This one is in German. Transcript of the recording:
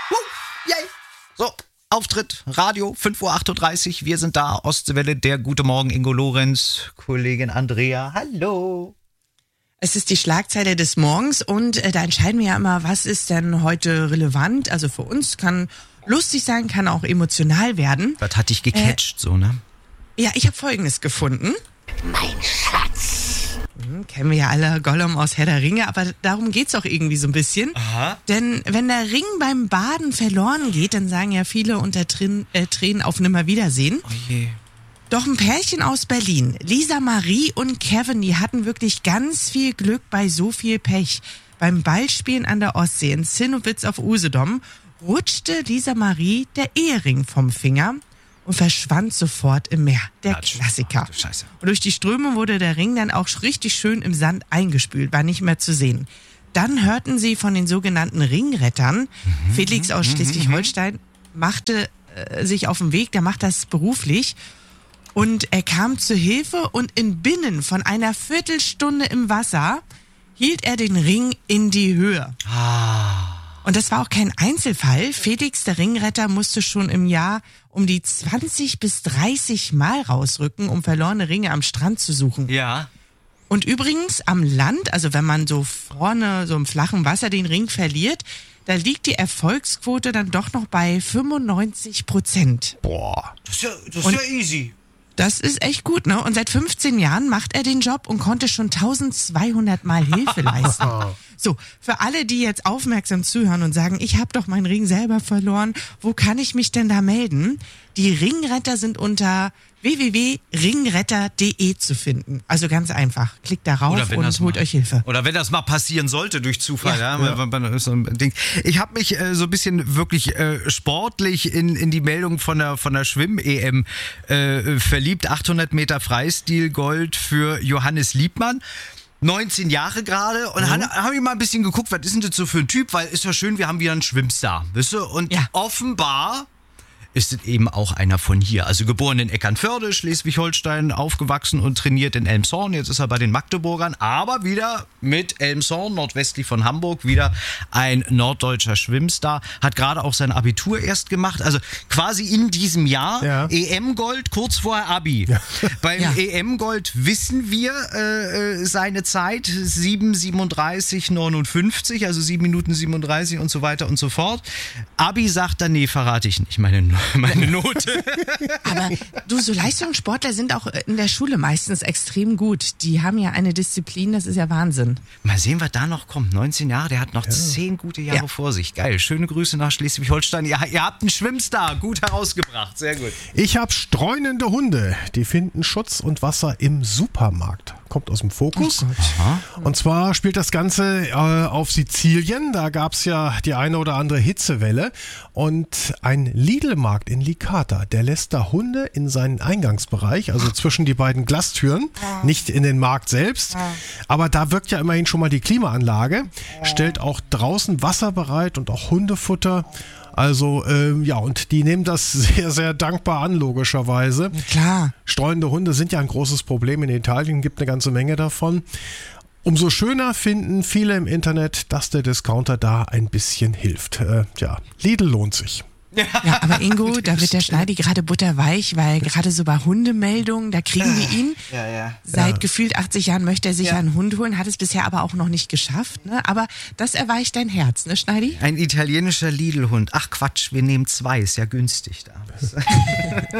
Yay! So, Auftritt, Radio, 5.38 Uhr. Wir sind da, Ostseewelle, der Gute Morgen, Ingo Lorenz, Kollegin Andrea. Hallo. Es ist die Schlagzeile des Morgens und da entscheiden wir ja immer, was ist denn heute relevant. Also für uns kann lustig sein, kann auch emotional werden. Was hat dich gecatcht, so, ne? Ja, ich habe Folgendes gefunden. Mein Schatz. Kennen wir ja alle, Gollum aus Herr der Ringe, aber darum geht's auch irgendwie so ein bisschen. Aha. Denn wenn der Ring beim Baden verloren geht, dann sagen ja viele unter Tränen auf Nimmerwiedersehen. Oh je. Doch ein Pärchen aus Berlin, Lisa Marie und Kevin, die hatten wirklich ganz viel Glück bei so viel Pech. Beim Ballspielen an der Ostsee in Zinnowitz auf Usedom rutschte Lisa Marie der Ehering vom Finger und verschwand sofort im Meer. Der Klassiker. Oh, Scheiße. Und durch die Ströme wurde der Ring dann auch richtig schön im Sand eingespült, war nicht mehr zu sehen. Dann hörten sie von den sogenannten Ringrettern. Felix aus Schleswig-Holstein machte sich auf den Weg, der macht das beruflich. Und er kam zu Hilfe und in Binnen von einer Viertelstunde im Wasser hielt er den Ring in die Höhe. Und das war auch kein Einzelfall. Felix, der Ringretter, musste schon im Jahr um die 20 bis 30 Mal rausrücken, um verlorene Ringe am Strand zu suchen. Ja. Und übrigens am Land, also wenn man so vorne, so im flachen Wasser den Ring verliert, da liegt die Erfolgsquote dann doch noch bei 95%. Boah. Das ist ja easy. Das ist echt gut, ne? Und seit 15 Jahren macht er den Job und konnte schon 1200 Mal Hilfe leisten. So, für alle, die jetzt aufmerksam zuhören und sagen, ich habe doch meinen Ring selber verloren, wo kann ich mich denn da melden? Die Ringretter sind unter www.ringretter.de zu finden. Also ganz einfach. Klickt darauf und holt euch Hilfe. Oder wenn das mal passieren sollte durch Zufall. Ich habe mich so ein bisschen wirklich sportlich in die Meldung von der Schwimm-EM verliebt. 800 Meter Freistil Gold für Johannes Liebmann. 19 Jahre gerade und haben wir mal ein bisschen geguckt, was ist denn das so für ein Typ, weil ist ja schön, wir haben wieder einen Schwimmstar, weißt du? Und offenbar ist es eben auch einer von hier. Also geboren in Eckernförde, Schleswig-Holstein, aufgewachsen und trainiert in Elmshorn. Jetzt ist er bei den Magdeburgern, aber wieder mit Elmshorn, nordwestlich von Hamburg, wieder ein norddeutscher Schwimmstar. Hat gerade auch sein Abitur erst gemacht. Also quasi in diesem Jahr EM-Gold, kurz vorher Abi. Ja. Beim EM-Gold wissen wir seine Zeit, 7:37:59, also 7 Minuten 37 und so weiter und so fort. Abi sagt dann, nee, verrate ich nicht, meine Note. Aber du, so Leistungssportler sind auch in der Schule meistens extrem gut. Die haben ja eine Disziplin, das ist ja Wahnsinn. Mal sehen, was da noch kommt. 19 Jahre, der hat noch 10 gute Jahre vor sich. Geil, schöne Grüße nach Schleswig-Holstein. Ihr habt einen Schwimmstar gut herausgebracht, sehr gut. Ich habe streunende Hunde, die finden Schutz und Wasser im Supermarkt. Kommt aus dem Fokus. Und zwar spielt das Ganze auf Sizilien. Da gab es ja die eine oder andere Hitzewelle. Und ein Lidl-Markt in Licata, der lässt da Hunde in seinen Eingangsbereich, also zwischen die beiden Glastüren, nicht in den Markt selbst. Aber da wirkt ja immerhin schon mal die Klimaanlage, stellt auch draußen Wasser bereit und auch Hundefutter. Also, und die nehmen das sehr, sehr dankbar an, logischerweise. Ja, klar. Streunende Hunde sind ja ein großes Problem in Italien, gibt eine ganze Menge davon. Umso schöner finden viele im Internet, dass der Discounter da ein bisschen hilft. Lidl lohnt sich. Ja, aber Ingo, da wird der Schneidi gerade butterweich, weil gerade so bei Hundemeldungen, da kriegen wir ihn. Seit gefühlt 80 Jahren möchte er sich einen Hund holen, hat es bisher aber auch noch nicht geschafft. Ne? Aber das erweicht dein Herz, ne Schneidi? Ein italienischer Lidl-Hund. Ach Quatsch, wir nehmen 2, ist ja günstig da.